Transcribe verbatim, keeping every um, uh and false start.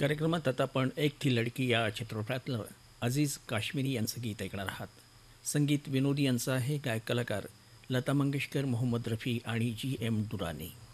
कार्यक्रमात आता आपण एक थी लडकी या चित्रपटातलं अझीज काश्मीरी यांचं गीत ऐकणार आहात. संगीत विनोदी यांचं आहे. गायक कलाकार लता मंगेशकर, मोहम्मद रफी आणि जी एम दुरानी.